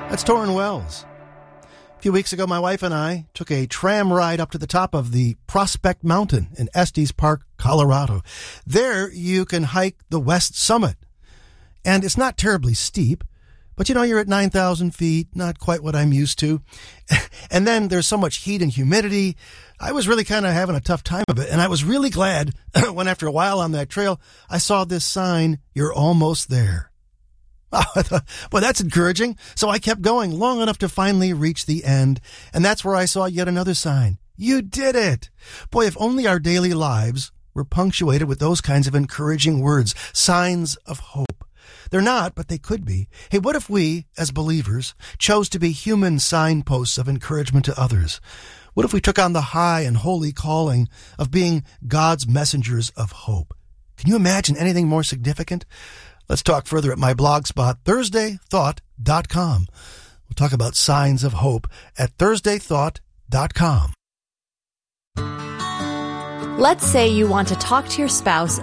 That's Torrin Wells. A few weeks ago, my wife and I took a tram ride up to the top of the Prospect Mountain in Estes Park, Colorado. There, you can hike the West Summit. And it's not terribly steep, but you're at 9,000 feet, not quite what I'm used to. And then there's so much heat and humidity. I was really kind of having a tough time of it. And I was really glad when after a while on that trail, I saw this sign, "You're almost there." Oh, I thought, well, that's encouraging. So I kept going long enough to finally reach the end. And that's where I saw yet another sign. You did it. Boy, if only our daily lives were punctuated with those kinds of encouraging words, signs of hope. They're not, but they could be. Hey, what if we, as believers, chose to be human signposts of encouragement to others? What if we took on the high and holy calling of being God's messengers of hope? Can you imagine anything more significant? Let's talk further at my blog spot, thursdaythought.com. We'll talk about signs of hope at thursdaythought.com. Let's say you want to talk to your spouse